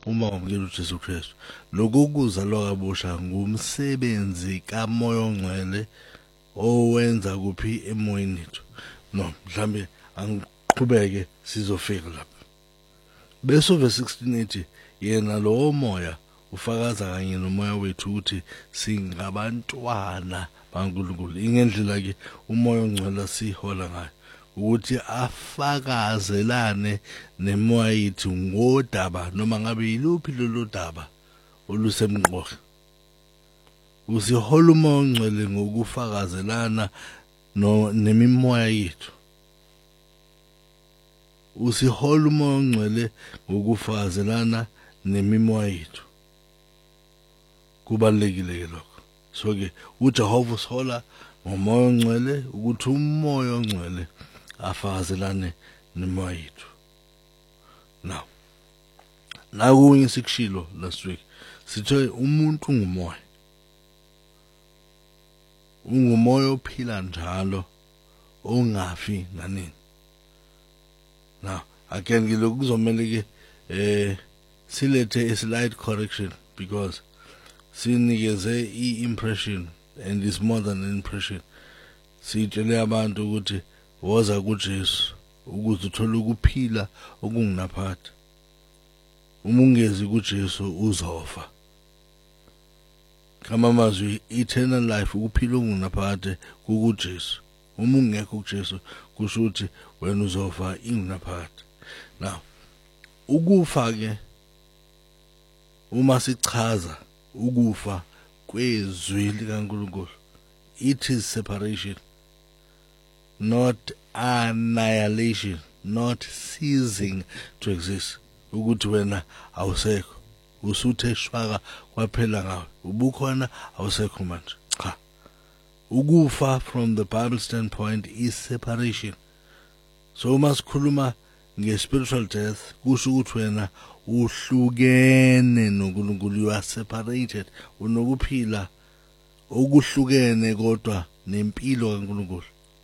uma wamukela uJesu Kristu. Lokhu kuzalwa kabusha ngumsebenzi kaMoya oNgcwele owenza kuphi emoyeni ethu. No, mhlambe angiqhubeke sizofika lapha. Bese verse 16 ethi yena lo moya ufakaza kanye nomoya wethu ukuthi singabantwana baNkulunkulu. Ingendlela ke uMoya oNgcwele sihola ngayo ukuthi afakazelane nemoya yethu ngodaba noma ngabe yiluphi lelo daba olusemqoka. Usihola uMoya oNgcwele ngokufakazelana nemimoya yethu. Usihola uMoya oNgcwele ngokufakazelana nemimoya yethu. Kubalekile lokho. So ke uJehova usihola ngoMoya oNgcwele ukuthi uMoya oNgcwele afakazelane nemoya yethu. Now nakunye sikushilo last week sithe umuntu ungumoya. Ungumoya ophila njalo ongafi nanini. Now again ngilokhu kuzomela ke silethe a slight correction because sinikeze i-impression and it's more than an impression. Sitshele abantu ukuthi woza kuJesu ukuze uthole ukuphila okungunaphakade. Uma ungezi kuJesu uzofa. Kama mazwi eternal life ukuphila okungunaphakade kuJesu. Uma ungekho kuJesu kusho ukuthi wena uzofa ingunaphakade. Now ukufa ke uma sichaza ukufa kwezwi likaNkulunkulu, it is separation, not annihilation, not ceasing to exist. Ukuthi wena awusekho, usuthe shwaka kwaphela ngawe, ubukhona awusekho manje. Cha, ukufa from the Bible standpoint is separation. So uma sikhuluma nge-spiritual death kusho ukuthi wena uhlukene noNkulunkulu, you are separated, unokuphila okuhlukene kodwa nempilo kaNkulunkulu.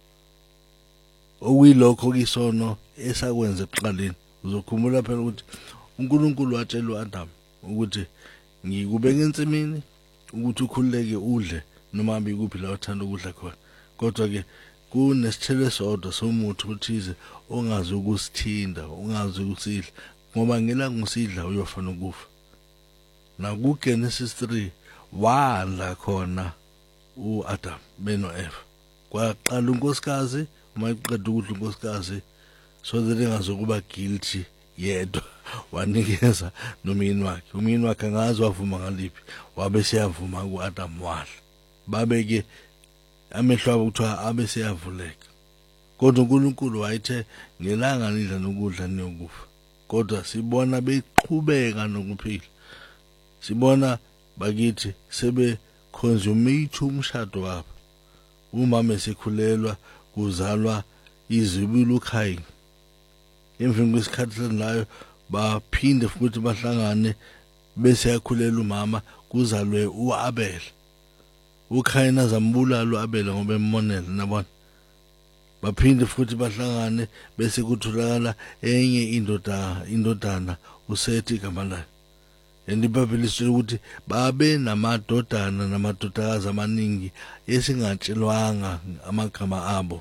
Okuyilokho kisono esakwenza ekuqaleni. Uzokhumbula phela ukuthi uNkulunkulu watshela uAdam ukuthi ngikubeka ensimini ukuthi ukhululeke udle noma bikuphi la uthanda ukudla khona. Kodwa ke kunesithelo sodwa somuthi uthize ongazi ukusithinda, ongazi ukusidla, ngoba ngelanga usidla uyofana ukufa. Na kuGenesis 3 wadla khona uAdam beno-Eva. Kwaqala unkosikazi, uma iqeda ukudla unkosikazi so that engazokuba guilty yedwa wanikeza nomyeni wakhe. Umyeni wakhe angazi wavuma ngaliphi, wabe seyavuma kuAdam wadla. Babeke amehlo abo kuthiwa abe seyavuleka. Kodwa uNkulunkulu wayethe ngelanga nidla nokudla niyokufa. Kodwa sibona beqhubeka nokuphila. Sibona bakithi sebe consummate umshado wabo. Umama esekhulelwa kuzalwa izibulo Khayin. Emveni kwesikhathi layo baphinde futhi bahlangane bese yakhulela umama kuzalwe uAbel. UKhayin azambulala uAbel ngoba emonela nabona. Baphinde futhi bahlangane bese kutholakala enye indodana uSethi igama layo. And iBhayibheli lisho ukuthi babe namadodana namadodakazi amaningi esingatshelwanga amagama abo.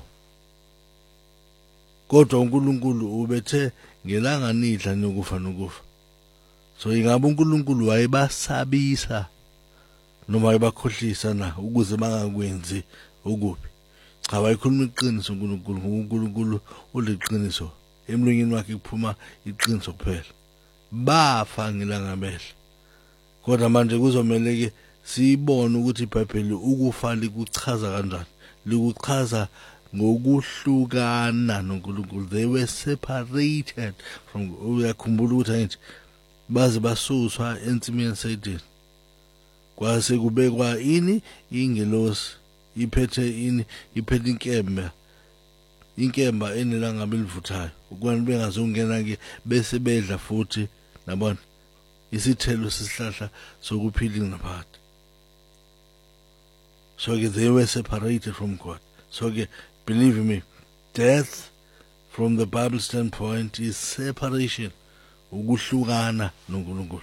Kodwa uNkulunkulu ubethe ngelanga nidla nokufa nokufa. So ingabe uNkulunkulu wayebasabisa noma wayebakhohlisa na ukuze bangakwenzi okubi? Cha, wayikhuluma iqiniso uNkulunkulu. uNkulunkulu uliqiniso, emlonyeni wakhe kuphuma iqiniso kuphela. Bafa ngelanga behla. Kodwa manje kuzomela ke sibone ukuthi iBhayibheli ukufa likuchaza kanjani. Likuchaza ngokuhlukana noNkulunkulu. They were separated from, uyakhumbula ukuthi angithi baze basuswa ensimini Satan. Kwase kubekwa ini ingelosi iphethe ini, iphethe inkemba enelanga belivuthayo ukubana bengazongena ke bese bedla futhi nabona isithelo sesihlahla sokuphila ngaphakathi. So they were separated from God. So believe me, death from the Bible standpoint is separation, ukuhlukana noNkulunkulu.